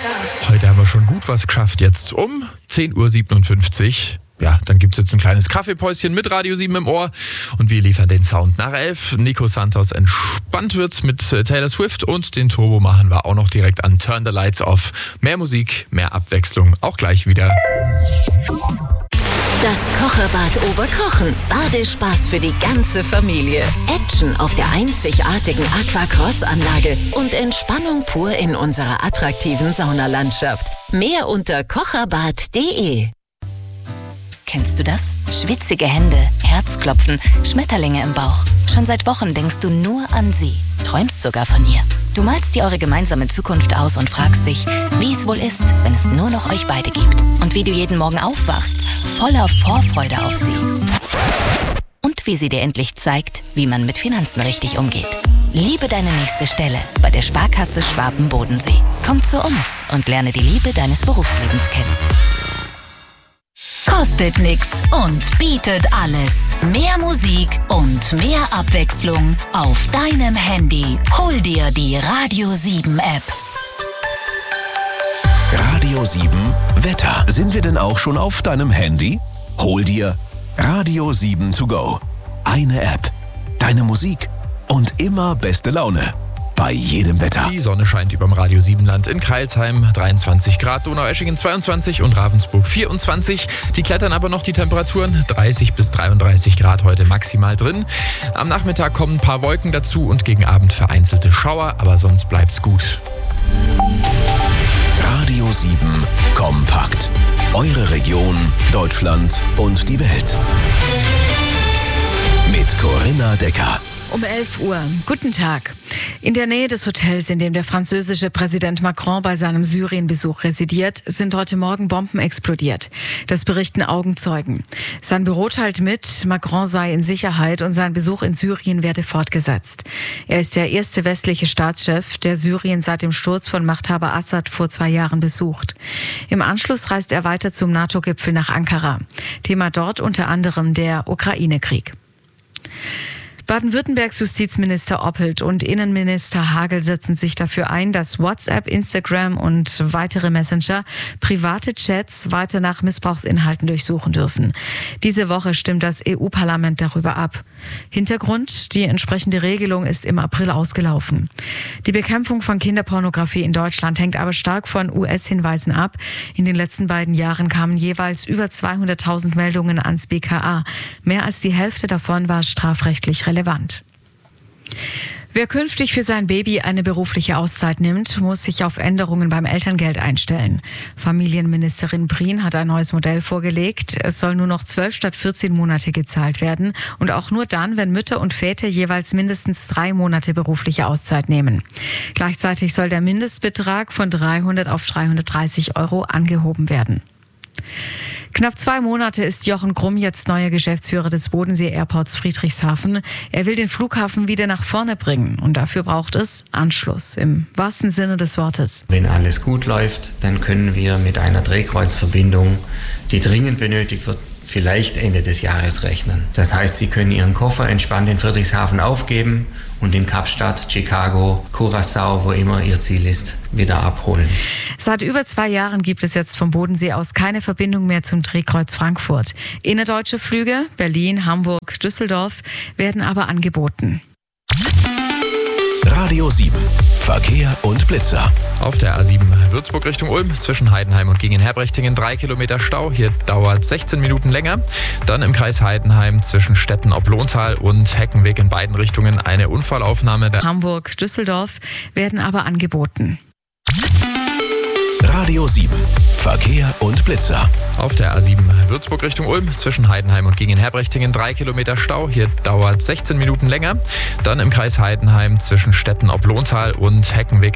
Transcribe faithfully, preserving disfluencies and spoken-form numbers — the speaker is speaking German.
Heute haben wir schon gut was geschafft. Jetzt um zehn Uhr siebenundfünfzig. Ja, dann gibt's jetzt ein kleines Kaffeepäuschen mit Radio sieben im Ohr und wir liefern den Sound nach elf. Nico Santos entspannt wird mit Taylor Swift und den Turbo machen wir auch noch direkt an Turn the Lights Off. Mehr Musik, mehr Abwechslung, auch gleich wieder. Das Kocherbad Oberkochen. Badespaß für die ganze Familie. Action auf der einzigartigen Aquacross-Anlage und Entspannung pur in unserer attraktiven Saunalandschaft. Mehr unter kocherbad punkt de. Kennst du das? Schwitzige Hände, Herzklopfen, Schmetterlinge im Bauch. Schon seit Wochen denkst du nur an sie, träumst sogar von ihr. Du malst dir eure gemeinsame Zukunft aus und fragst dich, wie es wohl ist, wenn es nur noch euch beide gibt. Und wie du jeden Morgen aufwachst, voller Vorfreude auf sie. Und wie sie dir endlich zeigt, wie man mit Finanzen richtig umgeht. Liebe deine nächste Stelle bei der Sparkasse Schwaben-Bodensee. Komm zu uns und lerne die Liebe deines Berufslebens kennen. Kostet nix und bietet alles. Mehr Musik und mehr Abwechslung auf deinem Handy. Hol dir die Radio sieben App. Radio sieben Wetter. Sind wir denn auch schon auf deinem Handy? Hol dir Radio sieben to go. Eine App, deine Musik und immer beste Laune. Bei jedem Wetter. Die Sonne scheint überm Radio sieben Land in Crailsheim, dreiundzwanzig Grad, Donaueschingen zweiundzwanzig und Ravensburg vierundzwanzig. Die klettern aber noch die Temperaturen, dreißig bis dreiunddreißig Grad heute maximal drin. Am Nachmittag kommen ein paar Wolken dazu und gegen Abend vereinzelte Schauer, aber sonst bleibt's gut. Radio sieben kompakt. Eure Region, Deutschland und die Welt. Mit Corinna Decker. Um elf Uhr. Guten Tag. In der Nähe des Hotels, in dem der französische Präsident Macron bei seinem Syrienbesuch residiert, sind heute Morgen Bomben explodiert. Das berichten Augenzeugen. Sein Büro teilt mit, Macron sei in Sicherheit und sein Besuch in Syrien werde fortgesetzt. Er ist der erste westliche Staatschef, der Syrien seit dem Sturz von Machthaber Assad vor zwei Jahren besucht. Im Anschluss reist er weiter zum NATO-Gipfel nach Ankara. Thema dort unter anderem der Ukraine-Krieg. Baden-Württembergs Justizminister Oppelt und Innenminister Hagel setzen sich dafür ein, dass WhatsApp, Instagram und weitere Messenger private Chats weiter nach Missbrauchsinhalten durchsuchen dürfen. Diese Woche stimmt das E U-Parlament darüber ab. Hintergrund: die entsprechende Regelung ist im April ausgelaufen. Die Bekämpfung von Kinderpornografie in Deutschland hängt aber stark von U S-Hinweisen ab. In den letzten beiden Jahren kamen jeweils über zweihunderttausend Meldungen ans B K A. Mehr als die Hälfte davon war strafrechtlich relevant. Relevant. Wer künftig für sein Baby eine berufliche Auszeit nimmt, muss sich auf Änderungen beim Elterngeld einstellen. Familienministerin Prien hat ein neues Modell vorgelegt. Es soll nur noch zwölf statt vierzehn Monate gezahlt werden und auch nur dann, wenn Mütter und Väter jeweils mindestens drei Monate berufliche Auszeit nehmen. Gleichzeitig soll der Mindestbetrag von dreihundert auf dreihundertdreißig Euro angehoben werden. Knapp zwei Monate ist Jochen Grumm jetzt neuer Geschäftsführer des Bodensee Airports Friedrichshafen. Er will den Flughafen wieder nach vorne bringen und dafür braucht es Anschluss, im wahrsten Sinne des Wortes. Wenn alles gut läuft, dann können wir mit einer Drehkreuzverbindung, die dringend benötigt wird, vielleicht Ende des Jahres rechnen. Das heißt, Sie können Ihren Koffer entspannt in Friedrichshafen aufgeben und in Kapstadt, Chicago, Curaçao, wo immer Ihr Ziel ist, wieder abholen. Seit über zwei Jahren gibt es jetzt vom Bodensee aus keine Verbindung mehr zum Drehkreuz Frankfurt. Innerdeutsche Flüge, Berlin, Hamburg, Düsseldorf, werden aber angeboten. Radio sieben. Verkehr und Blitzer. Auf der A sieben Würzburg Richtung Ulm zwischen Heidenheim und Gingen-Herbrechtingen drei Kilometer Stau. Hier dauert sechzehn Minuten länger. Dann im Kreis Heidenheim zwischen Stetten-ob-Lohntal und Heckenweg in beiden Richtungen eine Unfallaufnahme. Hamburg, Düsseldorf werden aber angeboten. Radio sieben. Verkehr und Blitzer. Auf der A sieben Würzburg Richtung Ulm zwischen Heidenheim und Gingen-Herbrechtingen drei Kilometer Stau. Hier dauert sechzehn Minuten länger. Dann im Kreis Heidenheim zwischen Stetten-ob-Lohntal und Heckenweg